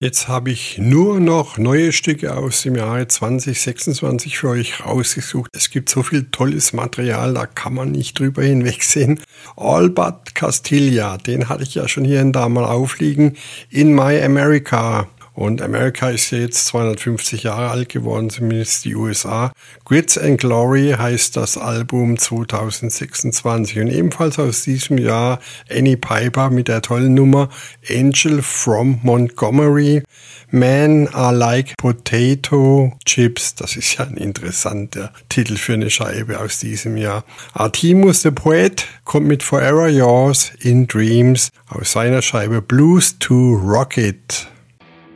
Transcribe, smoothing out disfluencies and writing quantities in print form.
Jetzt habe ich nur noch neue Stücke aus dem Jahre 2026 für euch rausgesucht. Es gibt so viel tolles Material, da kann man nicht drüber hinwegsehen. Albert Castilla, den hatte ich ja schon hier und da mal aufliegen. In My America. Und Amerika ist ja jetzt 250 Jahre alt geworden, zumindest die USA. Grits and Glory heißt das Album 2026. Und ebenfalls aus diesem Jahr Annie Piper mit der tollen Nummer Angel from Montgomery. Men are like potato chips. Das ist ja ein interessanter Titel für eine Scheibe aus diesem Jahr. Artemus the Poet kommt mit Forever Yours in Dreams aus seiner Scheibe Blues to Rocket.